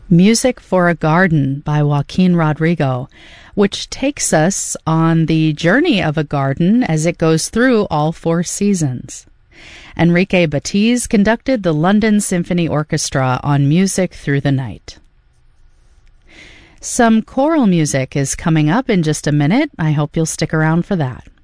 Music for a Garden by Joaquin Rodrigo, which takes us on the journey of a garden as it goes through all four seasons. Enrique Batiz conducted the London Symphony Orchestra on Music Through the Night. Some choral music is coming up in just a minute. I hope you'll stick around for that.